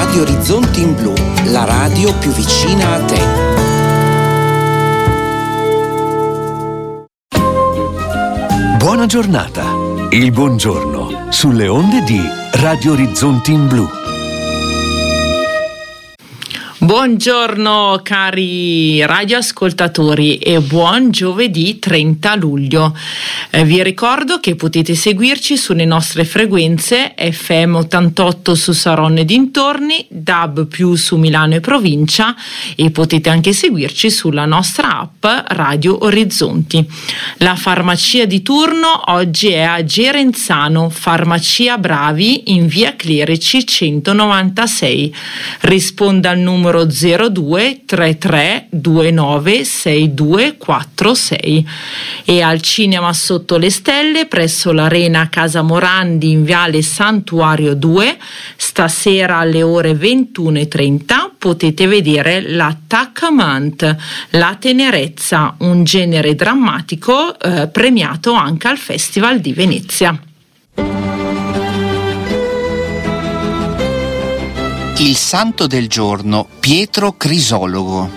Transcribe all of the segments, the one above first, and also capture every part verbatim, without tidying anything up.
Radio Orizzonti in Blu, la radio più vicina a te. Buona giornata. Il buongiorno sulle onde di Radio Orizzonti in Blu. Buongiorno cari radioascoltatori e buon giovedì trenta luglio. Eh, vi ricordo che potete seguirci sulle nostre frequenze F M ottantotto su Saronno e dintorni, D A B più su Milano e provincia, e potete anche seguirci sulla nostra app Radio Orizzonti. La farmacia di turno oggi è a Gerenzano, Farmacia Bravi in via Clerici centonovantasei. Risponda al numero zero due tre tre due nove sei due quattro sei e al cinema Sotto le Stelle presso l'Arena Casa Morandi in viale Santuario due stasera alle ore ventuno e trenta potete vedere l'Attaccament, la tenerezza, un genere drammatico eh, premiato anche al Festival di Venezia. Il santo del giorno, Pietro Crisologo.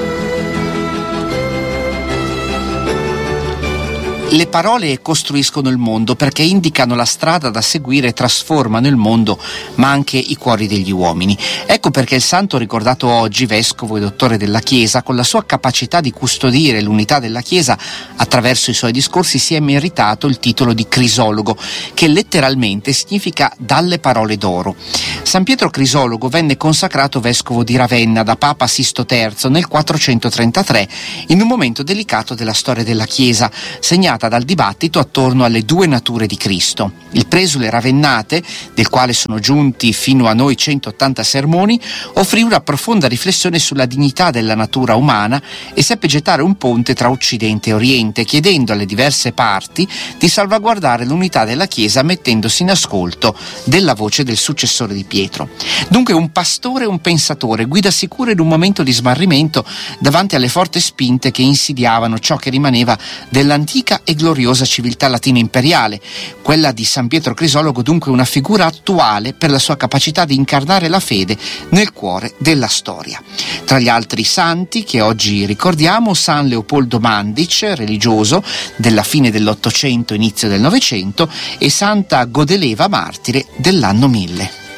Le parole costruiscono il mondo perché indicano la strada da seguire e trasformano il mondo, ma anche i cuori degli uomini. Ecco perché il santo ricordato oggi, vescovo e dottore della Chiesa, con la sua capacità di custodire l'unità della Chiesa attraverso i suoi discorsi, si è meritato il titolo di Crisologo, che letteralmente significa dalle parole d'oro. San Pietro Crisologo venne consacrato vescovo di Ravenna da Papa Sisto terzo nel quattrocentotrentatré, in un momento delicato della storia della Chiesa, segnato dal dibattito attorno alle due nature di Cristo. Il Presule Ravennate, del quale sono giunti fino a noi centottanta sermoni, offrì una profonda riflessione sulla dignità della natura umana e seppe gettare un ponte tra Occidente e Oriente, chiedendo alle diverse parti di salvaguardare l'unità della Chiesa mettendosi in ascolto della voce del successore di Pietro. Dunque un pastore e un pensatore, guida sicura in un momento di smarrimento davanti alle forti spinte che insidiavano ciò che rimaneva dell'antica e gloriosa civiltà latina imperiale. Quella di San Pietro Crisologo dunque una figura attuale per la sua capacità di incarnare la fede nel cuore della storia. Tra gli altri santi che oggi ricordiamo, San Leopoldo Mandic, religioso della fine dell'Ottocento, inizio del Novecento, e Santa Godeleva, martire dell'anno mille.